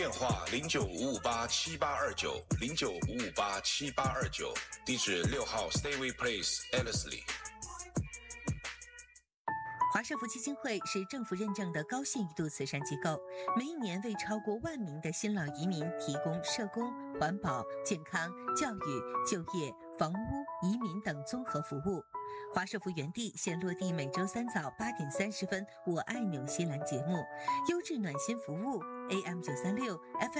电话0955878829，0955878829，地址6号 Stayway Place Ellerslie。 华社福基金会是政府认证的高信誉度慈善机构，每一年为超过1万名的新老移民提供社工、环保、健康、教育、就业、房屋、移民等综合服务。华社福原地现落地每周3早8点30分，我爱纽西兰节目，优质暖心服务 AM936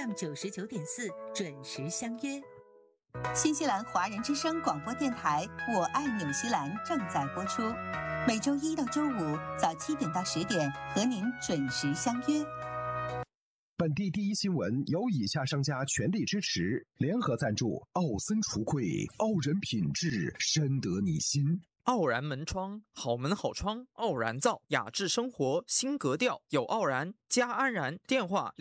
FM99.4 准时相约。 新西兰华人之声广播电台《我爱纽西兰》正在播出，每周1到周5早7点到10点和您准时相约。 本地第一新闻由以下商家全力支持，联合赞助：奥森橱柜，傲人品质，深得你心。 傲然门窗，好门好窗，傲然造，雅致生活新格调，有傲然加安然。电话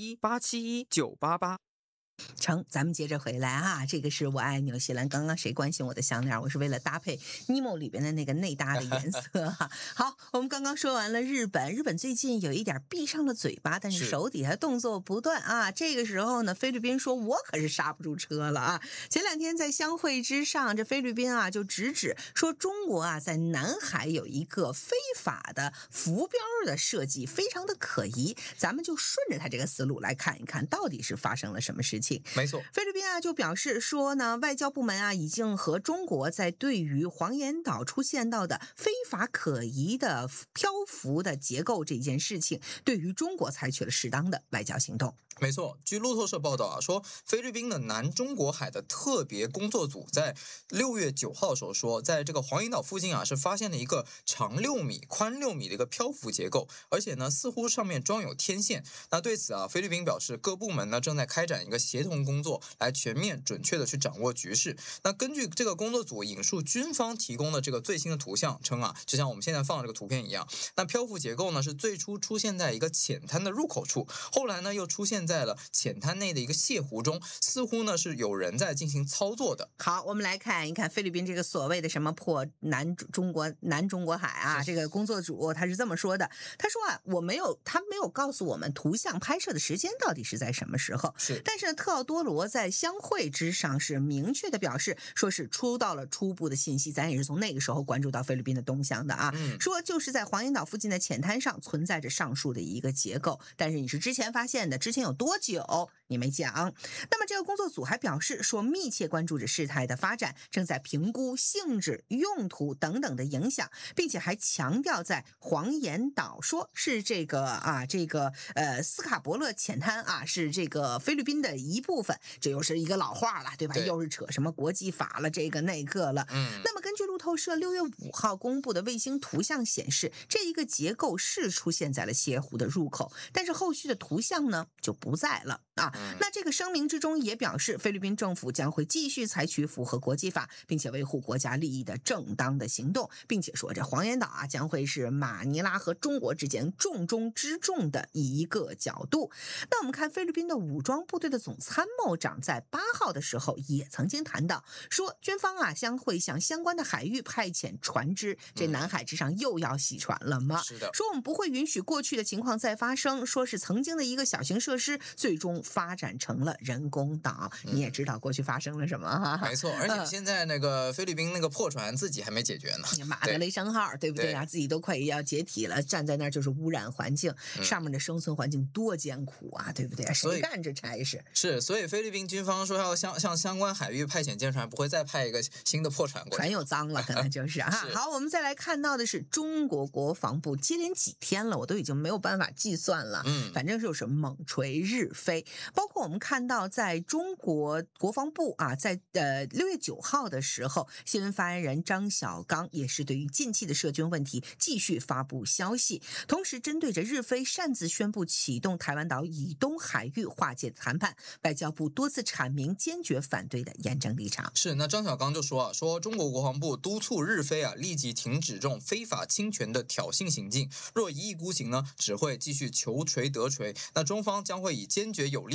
0218719988。 成，咱们接着回来啊！这个是我爱纽西兰。刚刚谁关心我的项链？我是为了搭配尼莫里边的那个内搭的颜色哈。好，我们刚刚说完了日本，日本最近有一点闭上了嘴巴，但是手底下动作不断啊。这个时候呢，菲律宾说我可是刹不住车了啊！前2天在相会之上，这菲律宾啊就直指说中国啊在南海有一个非法的浮标的设计，非常的可疑。咱们就顺着他这个思路来看一看，到底是发生了什么事情。 没错， 菲律宾啊就表示说呢，外交部门啊已经和中国在对于黄岩岛出现到的非法可疑的漂浮的结构这件事情，对于中国采取了适当的外交行动。 没错，据路透社报道啊，说菲律宾的南中国海的特别工作组在6月9号的时候说，在这个黄岩岛附近啊是发现了一个长6米、宽6米的一个漂浮结构，而且呢似乎上面装有天线。那对此啊，菲律宾表示各部门呢正在开展一个协同工作，来全面准确的去掌握局势。那根据这个工作组引述军方提供的这个最新的图像称啊，就像我们现在放的这个图片一样，那漂浮结构呢是最初出现在一个浅滩的入口处，后来呢又出现在了浅滩内的一个泻湖中，似乎呢是有人在进行操作的。 好，我们来看一看菲律宾这个所谓的什么破南中国海啊，这个工作组他是这么说的，他说啊，他没有告诉我们图像拍摄的时间到底是在什么时候，但是呢，特奥多罗在相会之上是明确的表示，说是出到了初步的信息，咱也是从那个时候关注到菲律宾的动向的啊，说就是在黄岩岛附近的浅滩上存在着上述的一个结构，但是你是之前发现的，之前有多久你没讲。那么这个工作组还表示说，密切关注着事态的发展，正在评估性质、用途等等的影响，并且还强调在黄岩岛说是这个斯卡伯勒浅滩啊，是这个菲律宾的一部分，这又是一个老话了，对吧？又是扯什么国际法了，这个那个了。那么根据路透社6月5号公布的卫星图像显示，这一个结构是出现在了泻湖的入口，但是后续的图像呢就不在了啊。那这个声明之中也表示，菲律宾政府将会继续采取符合国际法并且维护国家利益的正当的行动，并且说这黄岩岛啊将会是马尼拉和中国之间重中之重的一个角度。那我们看菲律宾的武装部队的总参谋长在8号的时候也曾经谈到，说军方啊将会向相关的海域派遣船只，这南海之上又要洗船了吗？ 是的， 说我们不会允许过去的情况再发生，说是曾经的一个小型设施最终发展成了人工岛。你也知道过去发生了什么哈？ 没错，而且现在那个菲律宾那个破船自己还没解决呢， 马德雷声号对不对啊？自己都快要解体了，站在那儿就是污染环境，上面的生存环境多艰苦啊，对不对？谁干这差事？ 所以菲律宾军方说要向相关海域派遣舰船，不会再派一个新的破船过去， 船又脏了，可能就是啊。好，我们再来看到的是中国国防部接连几天了，我都已经没有办法计算了，反正就是猛锤日飞，包括我们看到在中国国防部啊，在6月9号的时候，新闻发言人张小刚也是对于近期的涉军问题继续发布消息，同时针对着日菲擅自宣布启动台湾岛以东海域划界的谈判，外交部多次阐明坚决反对的严正立场。 是，那张小刚就说中国国防部督促日菲立即停止这种非法侵权的挑衅行径，若一意孤行呢，只会继续求锤得锤。那中方将会以坚决有力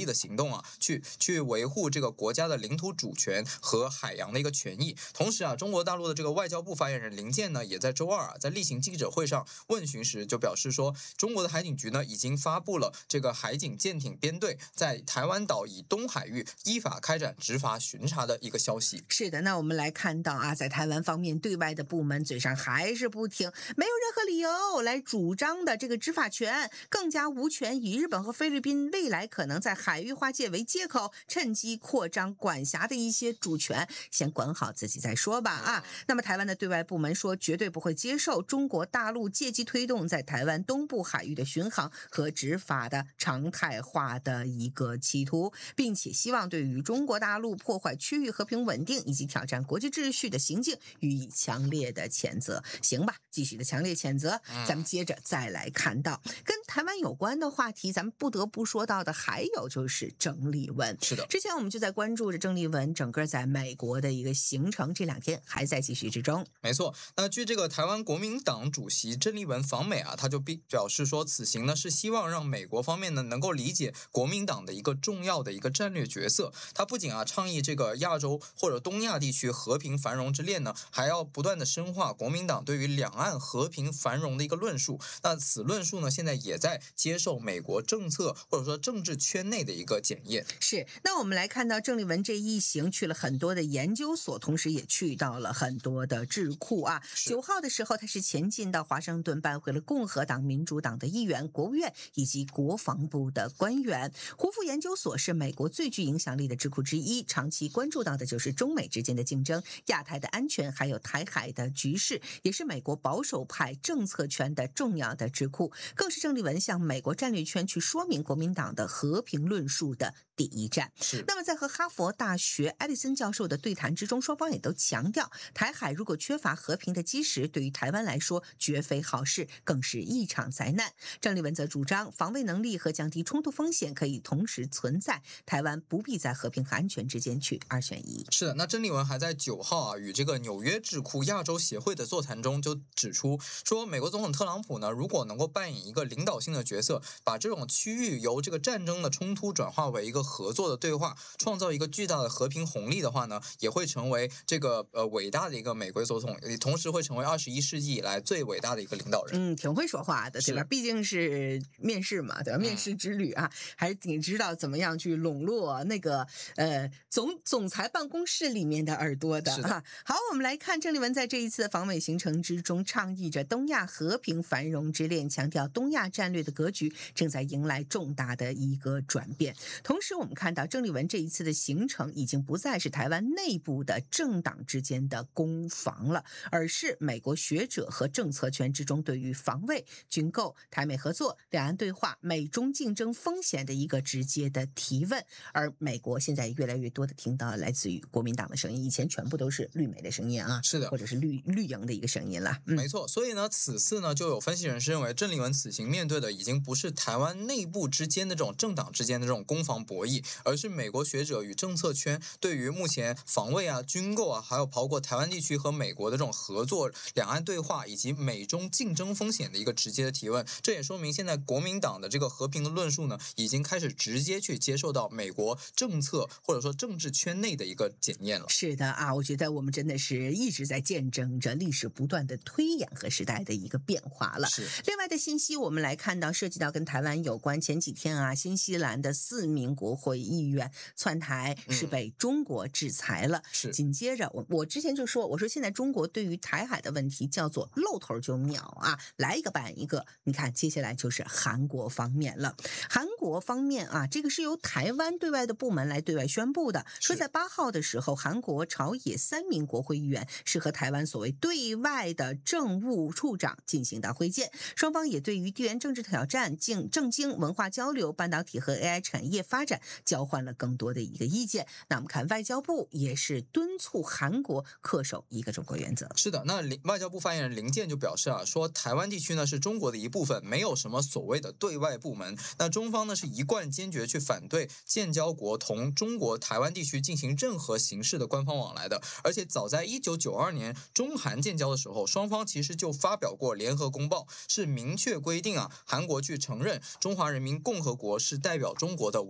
的行动啊，去维护这个国家的领土主权和海洋的一个权益。同时啊，中国大陆的这个外交部发言人林健呢，也在周二啊，在例行记者会上问询时就表示说，中国的海警局呢已经发布了这个海警舰艇编队在台湾岛以东海域依法开展执法巡查的一个消息。 是的，那我们来看到啊，在台湾方面，对外的部门嘴上还是不停，没有任何理由来主张的这个执法权，更加无权以日本和菲律宾未来可能在海域划界为借口，趁机扩张管辖的一些主权，先管好自己再说吧啊。那么台湾的对外部门说，绝对不会接受中国大陆借机推动在台湾东部海域的巡航和执法的常态化的一个企图，并且希望对于中国大陆破坏区域和平稳定以及挑战国际秩序的行径予以强烈的谴责。行吧，继续的强烈谴责。咱们接着再来看到跟台湾有关的话题，咱们不得不说到的还有就是郑丽文。 是的， 之前我们就在关注着郑丽文整个在美国的一个行程，这2天还在继续之中。 没错，那据这个台湾国民党主席郑丽文访美啊，他就表示说，此行呢是希望让美国方面呢能够理解国民党的一个重要的一个战略角色。他不仅啊倡议这个亚洲或者东亚地区和平繁荣之恋呢，还要不断的深化国民党对于两岸和平繁荣的一个论述。那此论述呢，现在也在接受美国政策或者说政治圈内的一个检验。 是，那我们来看到郑丽文这一行去了很多的研究所，同时也去到了很多的智库啊。9号的时候，他是前进到华盛顿，拜会了共和党、民主党的议员、国务院以及国防部的官员。胡佛研究所是美国最具影响力的智库之一，长期关注到的就是中美之间的竞争、亚太的安全，还有台海的局势，也是美国保守派政策圈的重要的智库，更是郑丽文向美国战略圈去说明国民党的和平论述的第一站。 是。 那么在和哈佛大学艾利森教授的对谈之中，双方也都强调，台海如果缺乏和平的基石，对于台湾来说绝非好事，更是一场灾难。郑丽文则主张，防卫能力和降低冲突风险可以同时存在，台湾不必在和平和安全之间去2选1。 是的，那郑丽文还在9号啊与这个纽约智库亚洲协会的座谈中就指出说，美国总统特朗普呢，如果能够扮演一个领导性的角色，把这种区域由这个战争的冲突转化为一个合作的对话，创造一个巨大的和平红利的话呢，也会成为这个伟大的一个美国总统，也同时会成为21世纪以来最伟大的一个领导人。 挺会说话的，对吧？毕竟是面试嘛，对吧？面试之旅啊，还是挺知道怎么样去笼络那个总裁办公室里面的耳朵的啊。好，我们来看郑丽文在这一次的访美行程之中，倡议着东亚和平繁荣之恋，强调东亚战略的格局正在迎来重大的一个转变。同时我们看到郑丽文这一次的行程已经不再是台湾内部的政党之间的攻防了，而是美国学者和政策圈之中对于防卫、军购、台美合作、两岸对话、美中竞争风险的一个直接的提问。而美国现在越来越多的听到来自于国民党的声音，以前全部都是绿美的声音啊， 是的， 或者是绿营的一个声音了。 没错，所以呢，此次呢，就有分析人士认为，郑丽文此行面对的已经不是台湾内部之间的这种政党之间的这种攻防博弈，而是美国学者与政策圈对于目前防卫啊、军购啊，还有包括台湾地区和美国的这种合作、两岸对话以及美中竞争风险的一个直接的提问。这也说明现在国民党的这个和平的论述呢，已经开始直接去接受到美国政策或者说政治圈内的一个检验了。 是的啊，我觉得我们真的是一直在见证着历史不断的推演和时代的一个变化了。另外的信息我们来看到，涉及到跟台湾有关，前几天啊，新西兰的4名国会议员窜台是被中国制裁了。紧接着我之前就说，我说现在中国对于台海的问题叫做露头就秒啊，来一个板一个。你看接下来就是韩国方面了。韩国方面啊，这个是由台湾对外的部门来对外宣布的，说在8号的时候，韩国朝野3名国会议员是和台湾所谓对外的政务处长进行到会见，双方也对于地缘政治挑战、政经文化交流、半导体和 AI 产业发展交换了更多的一个意见。那我们看外交部也是敦促韩国恪守一个中国原则。 是的，那外交部发言人林健就表示啊，说台湾地区呢是中国的一部分，没有什么所谓的对外部门。那中方呢是一贯坚决去反对建交国同中国台湾地区进行任何形式的官方往来的。而且早在1992年中韩建交的时候，双方其实就发表过联合公报，是明确规定啊，韩国去承认中华人民共和国是代表中国的唯一合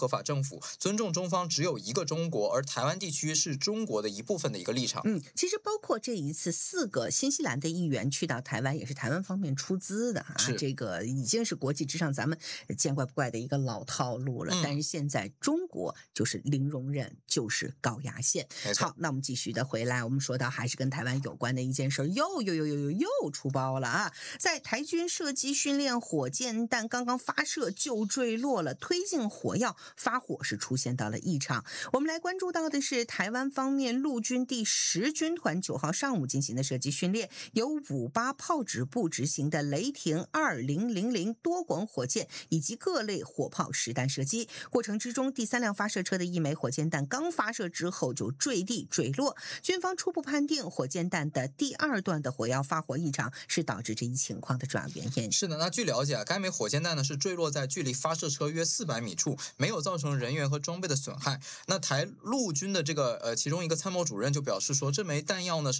合法政府，尊重中方只有一个中国，而台湾地区是中国的一部分的一个立场。 其实包括这一次4个新西兰的议员去到台湾，也是台湾方面出资的啊，这个已经是国际之上咱们见怪不怪的一个老套路了。但是现在中国就是零容忍，就是高压线。好，那我们继续的回来，我们说到还是跟台湾有关的一件事，又出包了啊！在台军射击训练，火箭弹刚刚发射就坠落了，推进火药发火是出现到了异常。我们来关注到的是台湾方面陆军第10军团9号上午进行的射击训练，由58炮指部执行的雷霆2000多管火箭以及各类火炮实弹射击过程之中，第3辆发射车的1枚火箭弹刚发射之后就坠地坠落。军方初步判定火箭弹的第2段的火药发火异常是导致这一情况的主要原因。 是的，那据了解，该枚火箭弹呢是坠落在距离发射车约400米处，没有造成人员和装备的损害。那台陆军的这个其中一个参谋主任就表示说，这枚弹药呢是